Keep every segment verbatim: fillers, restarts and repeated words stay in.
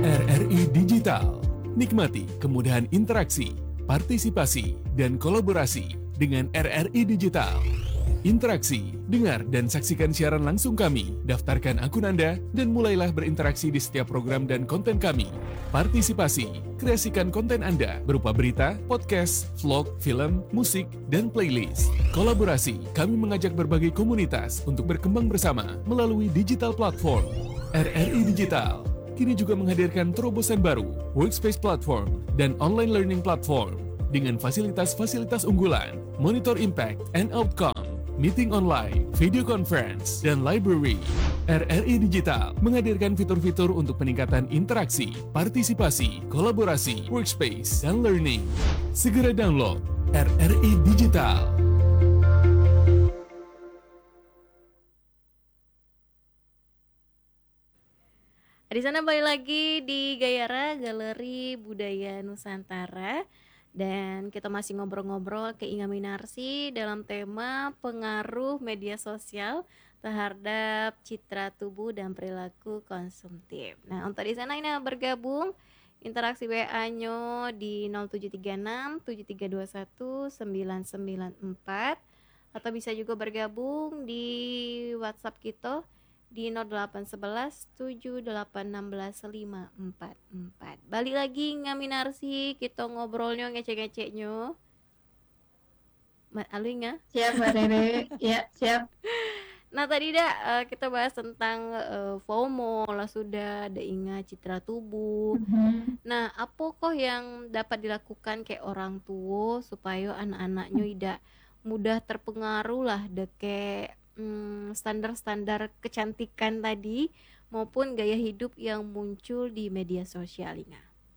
R R I Digital. Nikmati kemudahan interaksi, partisipasi, dan kolaborasi dengan R R I Digital. Interaksi, dengar dan saksikan siaran langsung kami, daftarkan akun Anda, dan mulailah berinteraksi di setiap program dan konten kami. Partisipasi, kreasikan konten Anda berupa berita, podcast, vlog, film, musik, dan playlist. Kolaborasi, kami mengajak berbagai komunitas untuk berkembang bersama melalui digital platform. R R I Digital kini juga menghadirkan terobosan baru, workspace platform, dan online learning platform dengan fasilitas-fasilitas unggulan, monitor impact and outcome, meeting online, video conference, dan library. R R I Digital menghadirkan fitur-fitur untuk peningkatan interaksi, partisipasi, kolaborasi, workspace, dan learning. Segera download R R I Digital. Di sana balik lagi di Gayara, Galeri Budaya Nusantara. Dan kita masih ngobrol-ngobrol ke Inga Minarsi dalam tema pengaruh media sosial terhadap citra tubuh dan perilaku konsumtif. Nah, untuk di sana ini bergabung interaksi W A-nya di nol tujuh tiga enam tujuh tiga dua satu sembilan sembilan empat atau bisa juga bergabung di WhatsApp kita di nol delapan satu satu tujuh delapan enam lima empat empat. Balik lagi ngaminarsi kita ngobrolnya ngecek-ngeceknya. Mat Alwi nggak? Siap Mbak Rere, ya siap. Nah tadi dah uh, kita bahas tentang uh, FOMO lah sudah, ada ingat citra tubuh. Mm-hmm. Nah apa kok yang dapat dilakukan kayak orang tua supaya anak-anaknya tidak mudah terpengaruh lah deke Hmm, standar-standar kecantikan tadi maupun gaya hidup yang muncul di media sosial ini.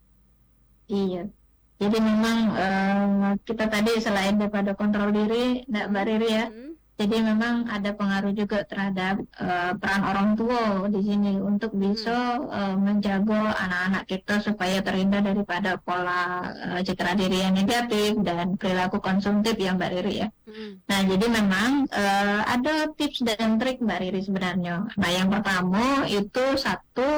Iya, jadi memang uh, kita tadi selain daripada kontrol diri, Mbak Riri ya, hmm. jadi memang ada pengaruh juga terhadap uh, peran orang tua di sini untuk bisa hmm. uh, menjaga anak-anak kita supaya terhindar daripada pola uh, citra diri yang negatif dan perilaku konsumtif ya Mbak Riri ya. Hmm. Nah, jadi memang uh, ada tips dan trik Mbak Riri sebenarnya. Nah, yang pertama itu satu,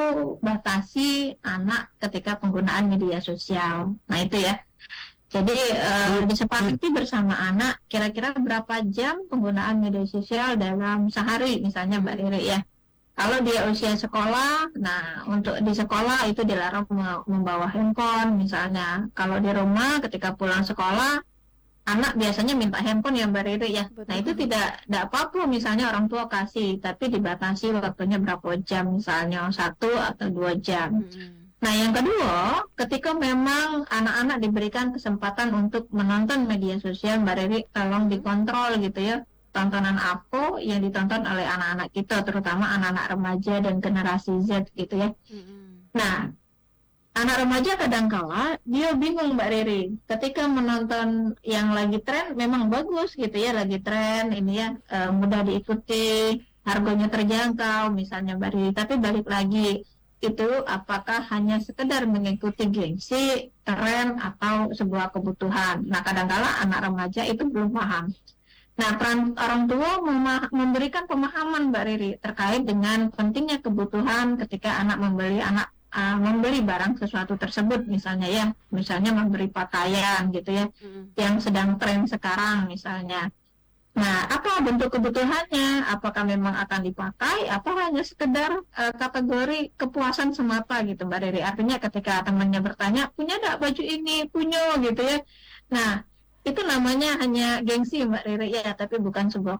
batasi anak ketika penggunaan media sosial. Nah, itu ya. Jadi uh, disepakati bersama anak kira-kira berapa jam penggunaan media sosial dalam sehari misalnya Mbak Riri ya. Kalau dia usia sekolah, nah untuk di sekolah itu dilarang membawa handphone misalnya. Kalau di rumah ketika pulang sekolah, anak biasanya minta handphone ya Mbak Riri ya. Betul. Nah itu tidak tidak apa-apa misalnya orang tua kasih, tapi dibatasi waktunya berapa jam misalnya satu atau dua jam. Hmm. Nah yang kedua, ketika memang anak-anak diberikan kesempatan untuk menonton media sosial Mbak Riri, tolong dikontrol gitu ya. Tontonan apa yang ditonton oleh anak-anak kita, terutama anak-anak remaja dan generasi Z gitu ya. Hmm. Nah anak remaja kadangkala dia bingung Mbak Riri ketika menonton yang lagi tren memang bagus gitu ya, lagi tren ini ya, e, mudah diikuti, harganya terjangkau misalnya Mbak Riri, tapi balik lagi itu apakah hanya sekedar mengikuti gengsi, tren atau sebuah kebutuhan. Nah kadangkala anak remaja itu belum paham. Nah peran orang tua mema- memberikan pemahaman Mbak Riri terkait dengan pentingnya kebutuhan ketika anak membeli anak Uh, membeli barang sesuatu tersebut misalnya ya, misalnya memberi pakaian gitu ya, mm. yang sedang tren sekarang misalnya. Nah, apa bentuk kebutuhannya? Apakah memang akan dipakai? Apa hanya sekedar uh, kategori kepuasan semata gitu Mbak Riri? Artinya ketika temannya bertanya, punya nggak baju ini? Punya gitu ya. Nah, itu namanya hanya gengsi Mbak Riri ya, tapi bukan sebuah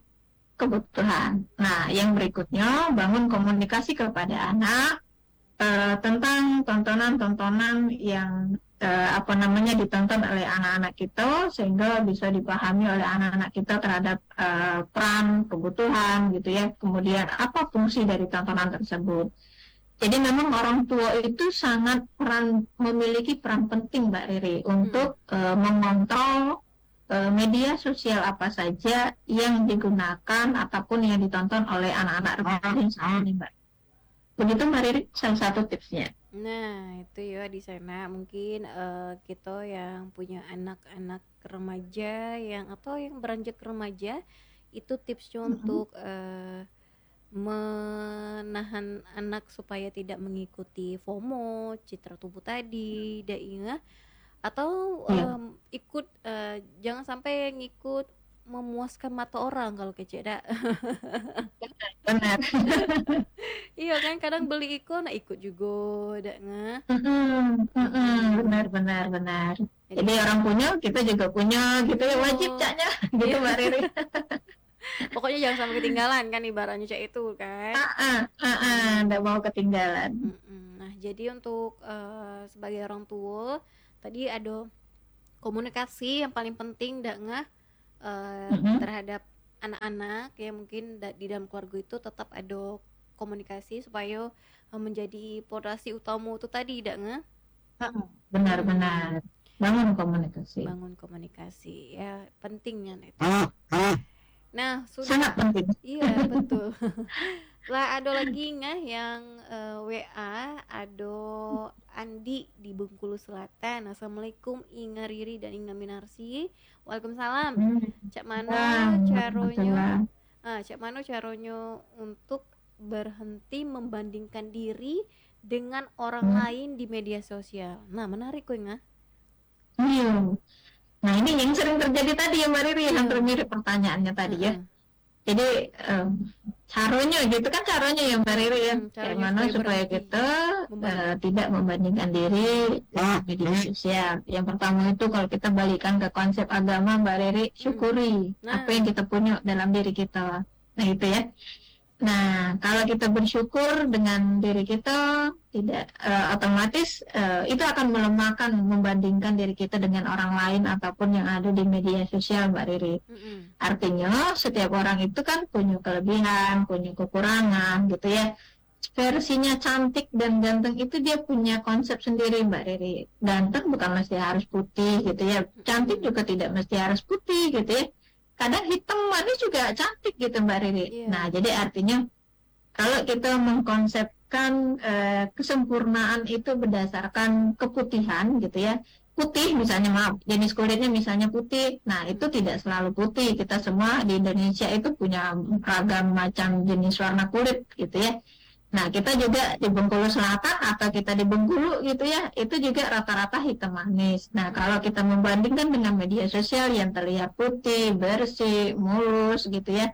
kebutuhan. Nah, yang berikutnya bangun komunikasi kepada anak Uh, tentang tontonan-tontonan yang uh, apa namanya ditonton oleh anak-anak kita sehingga bisa dipahami oleh anak-anak kita terhadap uh, peran, kebutuhan gitu ya, kemudian apa fungsi dari tontonan tersebut. Jadi memang orang tua itu sangat peran memiliki peran penting Mbak Riri untuk hmm. uh, mengontrol uh, media sosial apa saja yang digunakan ataupun yang ditonton oleh anak-anak remaja saat ini Mbak. Begitu Mbak Riri, salah satu tipsnya. Nah itu ya di sana mungkin uh, kita yang punya anak-anak remaja yang atau yang beranjak remaja itu tipsnya mm-hmm. untuk uh, menahan anak supaya tidak mengikuti FOMO, citra tubuh tadi, dak ingat atau Iya, em, ikut eh, jangan sampai ngikut memuaskan mata orang kalau kece dak. benar. Iya kan kadang beli ikon nah ikut juga dak ngah. Mm-mm, mm-mm, Mm-mm. benar, benar, benar. Jadi Jadi orang punya, kita juga punya, gitu ya, iya, wajib caknya, gitu iya. Mbak Riri. Pokoknya jangan sampai ketinggalan kan ibaratnya cak itu kan. Ah, ah, ah, ah, Mm-mm. nggak mau ketinggalan. Mm-mm. Nah, jadi untuk eh, sebagai orang tua tadi ada komunikasi yang paling penting dak ngah eh, Mm-mm. terhadap anak-anak ya mungkin da- di dalam keluarga itu tetap ada komunikasi supaya eh, menjadi pondasi utama itu tadi dak ngah. Ah, Hmm, benar-benar bangun komunikasi. bangun komunikasi ya pentingnya nah itu. Nah, sudah Sangat penting. iya betul. Lah ada lagi nggak yang eh, W A ada Andi di Bengkulu Selatan. Assalamualaikum Inga Riri dan Inga Minarsi. Waalaikumsalam. Hmm. Cak mana Nah, caranya? alhamdulillah. Ah, cak mana caranya untuk berhenti membandingkan diri dengan orang Hmm. lain di media sosial. Nah, menarik kok nggak? Iya. Nah, ini yang sering terjadi tadi ya Mbak Riri, Iya. hampir mirip pertanyaannya tadi ya. Heeh. Jadi em, caranya gitu kan caranya ya Mbak Riri ya. Hmm, Kayak caranya mana supaya supaya berhenti kita eh, membanding. tidak membandingkan diri dengan media sosial. Yang pertama itu kalau kita balikan ke konsep agama Mbak Riri, Hmm. syukuri Nah, apa yang kita punya dalam diri kita. Nah, itu ya. Nah, kalau kita bersyukur dengan diri kita, tidak eh, otomatis eh, itu akan melemahkan membandingkan diri kita dengan orang lain ataupun yang ada di media sosial, Mbak Riri. mm-mm. Artinya, setiap orang itu kan punya kelebihan, punya kekurangan, gitu ya. Versinya cantik dan ganteng itu dia punya konsep sendiri, Mbak Riri. Ganteng bukan mesti harus putih, gitu ya. Cantik Mm-mm. juga tidak mesti harus putih, gitu ya. Kadang hitam manis juga cantik gitu Mbak Riri. Iya. Nah, jadi artinya kalau kita mengkonsepkan eh, kesempurnaan itu berdasarkan keputihan gitu ya. Putih misalnya, maaf, jenis kulitnya misalnya putih. Nah, itu tidak selalu putih. Kita semua di Indonesia itu punya ragam macam jenis warna kulit gitu ya. Nah, kita juga di Bengkulu Selatan atau kita di Bengkulu gitu ya, itu juga rata-rata hitam manis. Nah, kalau kita membandingkan dengan media sosial yang terlihat putih, bersih, mulus gitu ya,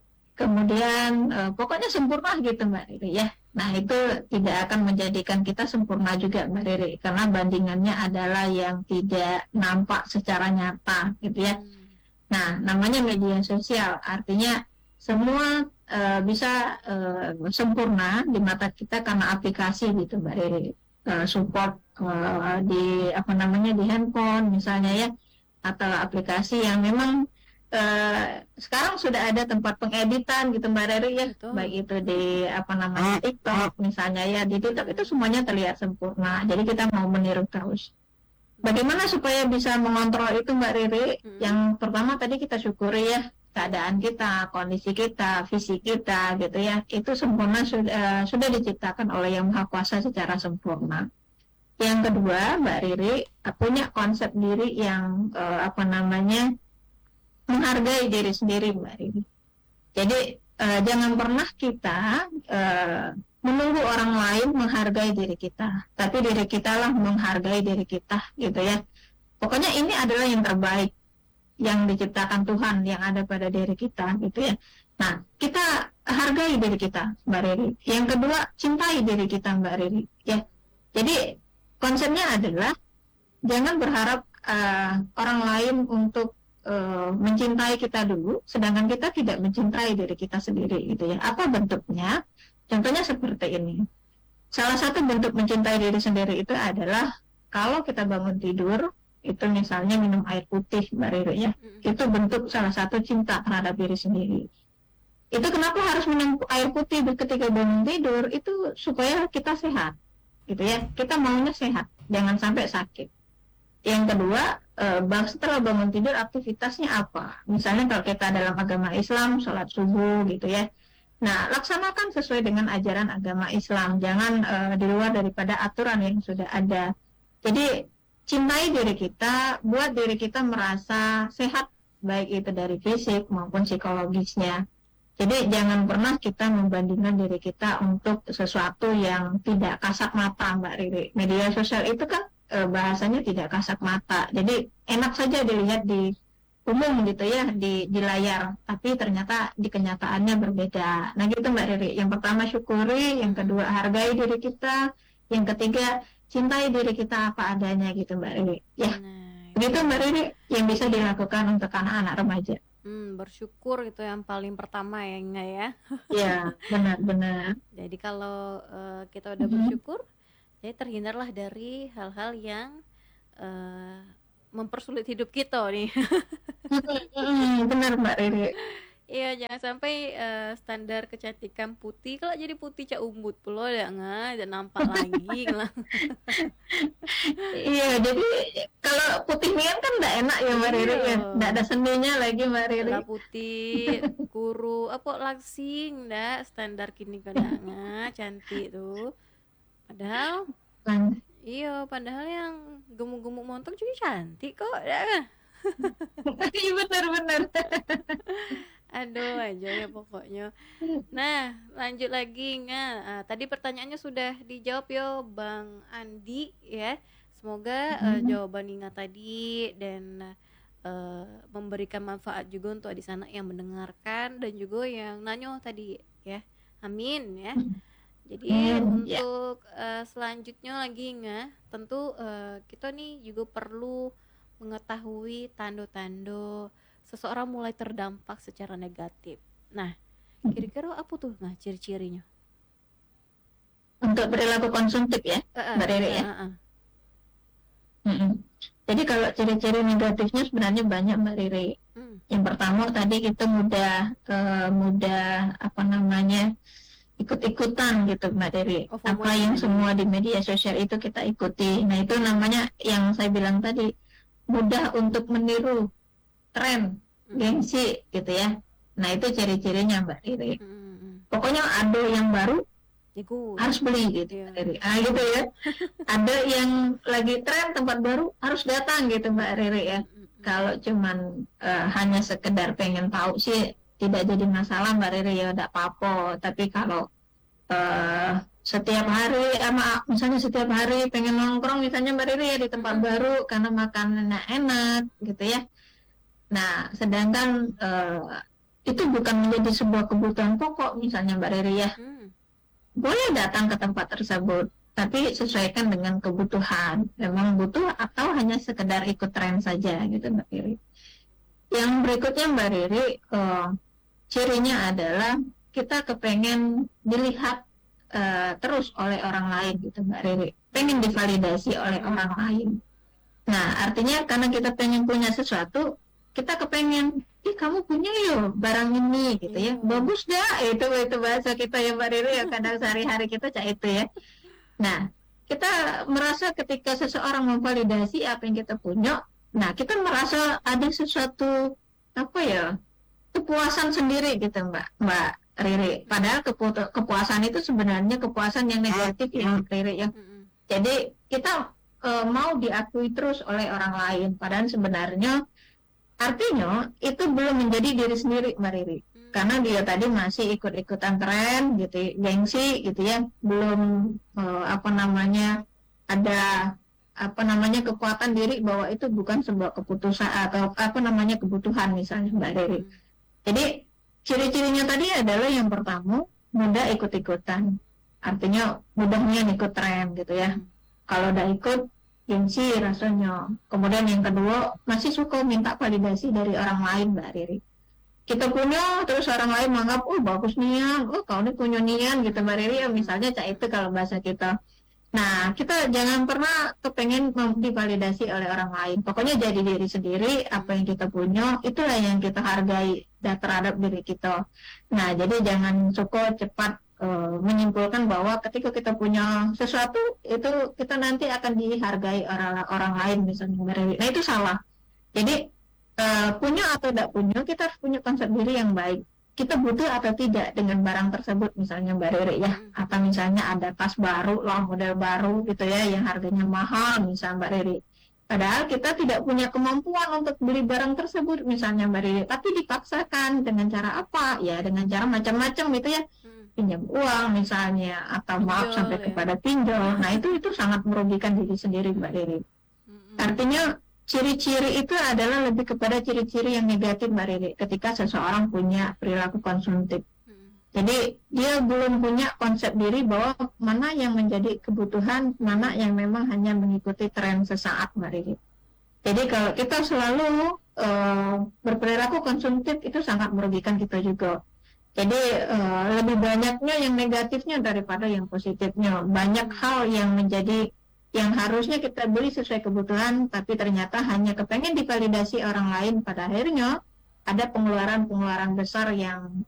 kemudian eh, pokoknya sempurna gitu Mbak Riri ya. Nah, itu tidak akan menjadikan kita sempurna juga Mbak Riri, karena bandingannya adalah yang tidak nampak secara nyata gitu ya. Hmm. Nah, namanya media sosial, artinya semua eh, bisa eh, sempurna di mata kita karena aplikasi gitu Mbak Riri. Eh, support eh, di apa namanya di handphone misalnya ya, atau aplikasi yang memang eh, sekarang sudah ada tempat pengeditan gitu Mbak Riri ya, Betul. baik itu di apa namanya TikTok misalnya ya, di TikTok itu semuanya terlihat sempurna. Jadi kita mau meniru terus. Bagaimana supaya bisa mengontrol itu Mbak Riri? Hmm. Yang pertama tadi kita syukuri ya, keadaan kita, kondisi kita, fisik kita gitu ya. Itu sempurna sudah sudah diciptakan oleh Yang Maha Kuasa secara sempurna. Yang kedua, Mbak Riri punya konsep diri yang eh, apa namanya? Menghargai diri sendiri Mbak Riri. Jadi eh, jangan pernah kita eh, menunggu orang lain menghargai diri kita, tapi diri kita lah menghargai diri kita gitu ya. Pokoknya ini adalah yang terbaik yang diciptakan Tuhan yang ada pada diri kita gitu ya. Nah, kita hargai diri kita Mbak Riri. Yang kedua, cintai diri kita Mbak Riri ya. Jadi konsepnya adalah jangan berharap uh, orang lain untuk uh, mencintai kita dulu, sedangkan kita tidak mencintai diri kita sendiri gitu ya. Apa bentuknya? Contohnya seperti ini. Salah satu bentuk mencintai diri sendiri itu adalah kalau kita bangun tidur, itu misalnya minum air putih, Mbak Riri ya. Hmm. Itu bentuk salah satu cinta terhadap diri sendiri. Itu kenapa harus minum air putih ketika bangun tidur? Itu supaya kita sehat, gitu ya. Kita maunya sehat, jangan sampai sakit. Yang kedua, eh, setelah bangun tidur aktivitasnya apa? Misalnya kalau kita dalam agama Islam, sholat subuh, gitu ya. Nah, laksanakan sesuai dengan ajaran agama Islam. Jangan uh, di luar daripada aturan yang sudah ada. Jadi, cintai diri kita, buat diri kita merasa sehat, baik itu dari fisik maupun psikologisnya. Jadi jangan pernah kita membandingkan diri kita untuk sesuatu yang tidak kasat mata, Mbak Riri. Media sosial itu kan e, bahasanya tidak kasat mata. Jadi enak saja dilihat di umum gitu ya, di, di layar. Tapi ternyata di kenyataannya berbeda. Nah gitu Mbak Riri. Yang pertama syukuri, yang kedua hargai diri kita, yang ketiga cintai diri kita apa adanya gitu Mbak Riri. Ya, Nah, begitu itu Mbak Riri yang bisa dilakukan untuk anak-anak remaja. hmm, bersyukur itu yang paling pertama ya enggak ya. Ya, benar-benar. Jadi kalau eh, kita udah Mhm. bersyukur, jadi terhindarlah dari hal-hal yang eh, mempersulit hidup kita nih. Mm-mm, benar Mbak Riri. Iya, jangan sampai eh, standar kecantikan putih kalau jadi putih cak umbut pula ya nggak, dan nampak lagi lah. Iya, jadi kalau putih nian kan nggak enak ya Mbak Riri ya. Iya. Nggak ada seninya lagi Mbak Riri. Lah putih, kuru, apa langsing dah standar kini kadangnya cantik tuh. Padahal Kan. iya, padahal yang gemuk-gemuk montok juga cantik kok. Dah. Iya benar-benar. Aduh aja ya pokoknya. Nah, lanjut lagi nggak? Ah, tadi pertanyaannya sudah dijawab yo Bang Andi ya. Semoga eh, jawaban Inga tadi dan eh, memberikan manfaat juga untuk di sana yang mendengarkan dan juga yang nanyo tadi ya. Amin ya. Jadi Hmm, ya. untuk eh, selanjutnya lagi nggak? Tentu eh, kita nih juga perlu mengetahui tanda-tanda seseorang mulai terdampak secara negatif. Nah, kira-kira apa tuh nah ciri-cirinya? Untuk perilaku konsumtif ya, Eh, Mbak Riri eh, ya. eh, eh. Mm-mm. Jadi kalau ciri-ciri negatifnya sebenarnya banyak Mbak Riri. Hmm, Yang pertama tadi kita mudah eh, mudah apa namanya ikut-ikutan gitu Mbak Riri. Oh, FOMO Apa yang tadi. semua di media sosial itu kita ikuti. Nah itu namanya yang saya bilang tadi, mudah untuk meniru tren, Hmm, gengsi gitu ya. Nah itu ciri-cirinya Mbak Riri. hmm, hmm, hmm. Pokoknya ada yang baru Ikut. harus beli gitu Iya. Mbak Riri. Ah gitu ya. Ada yang lagi tren tempat baru harus datang gitu Mbak Riri ya. Hmm, hmm, hmm. Kalau cuman eh, hanya sekedar pengen tahu sih tidak jadi masalah Mbak Riri ya, tidak apa-apa. Tapi kalau eh, setiap hari ama misalnya setiap hari pengen nongkrong misalnya Mbak Riri ya di tempat Mm-mm. baru karena makanannya enak gitu ya. Nah, sedangkan eh, itu bukan menjadi sebuah kebutuhan pokok misalnya Mbak Riri ya. Hmm, Boleh datang ke tempat tersebut, tapi sesuaikan dengan kebutuhan. Memang butuh atau hanya sekedar ikut tren saja gitu Mbak Riri. Yang berikutnya Mbak Riri, eh, cirinya adalah kita kepengen dilihat eh, terus oleh orang lain gitu Mbak Riri. Pengen divalidasi oleh Hmm. orang lain. Nah, artinya karena kita pengen punya sesuatu, kita kepengen, ih kamu punya yo barang ini gitu ya, Iya. bagus dah, itu itu bahasa kita ya Mbak Riri ya, kadang sehari-hari kita cak itu ya. Nah, kita merasa ketika seseorang memvalidasi apa yang kita punya, nah kita merasa ada sesuatu apa ya, kepuasan sendiri gitu Mbak Mbak Riri. Padahal kepu- kepuasan itu sebenarnya kepuasan yang negatif ya Mbak Riri ya. hmm, hmm. Jadi kita eh, mau diakui terus oleh orang lain, padahal sebenarnya artinya itu belum menjadi diri sendiri Mbak Riri. Hmm. Karena dia tadi masih ikut-ikutan tren gitu, gengsi gitu ya, belum eh, apa namanya ada apa namanya kekuatan diri bahwa itu bukan sebuah keputusan atau apa namanya kebutuhan misalnya Mbak Riri. Hmm. Jadi ciri-cirinya tadi adalah yang pertama mudah ikut-ikutan, artinya mudahnya ikut tren gitu ya. Hmm. Kalau udah ikut gengsi rasanya. Kemudian yang kedua masih suka minta validasi dari orang lain Mbak Riri. Kita punya terus orang lain menganggap oh bagus nian, oh kau ini punya nian gitu Mbak Riri ya, misalnya cak itu kalau bahasa kita. Nah kita jangan pernah kepengen mem- divalidasi oleh orang lain. Pokoknya jadi diri sendiri, apa yang kita punya itulah yang kita hargai dan terhadap diri kita. Nah jadi jangan suka cepat eh, menyimpulkan bahwa ketika kita punya sesuatu itu kita nanti akan dihargai orang orang lain misalnya Mbak Riri. Nah itu salah. Jadi eh, punya atau tidak punya kita harus punya konsep diri yang baik. Kita butuh atau tidak dengan barang tersebut misalnya Mbak Riri ya, Hmm. atau misalnya ada tas baru loh model baru gitu ya yang harganya mahal misalnya Mbak Riri. Padahal kita tidak punya kemampuan untuk beli barang tersebut, misalnya Mbak Riri, tapi dipaksakan dengan cara apa? Ya dengan cara macam-macam gitu ya, Hmm. pinjam uang misalnya, atau maaf Pinjol, sampai ya. kepada pinjol. Nah itu itu sangat merugikan diri sendiri Mbak Riri. Mm-mm. Artinya ciri-ciri itu adalah lebih kepada ciri-ciri yang negatif Mbak Riri, ketika seseorang punya perilaku konsumtif. Mm. Jadi dia belum punya konsep diri bahwa mana yang menjadi kebutuhan, mana yang memang hanya mengikuti tren sesaat Mbak Riri. Jadi kalau kita selalu uh, berperilaku konsumtif itu sangat merugikan kita juga. Jadi uh, lebih banyaknya yang negatifnya daripada yang positifnya. Banyak hal yang menjadi yang harusnya kita beli sesuai kebutuhan, tapi ternyata hanya kepengen divalidasi orang lain, pada akhirnya ada pengeluaran-pengeluaran besar yang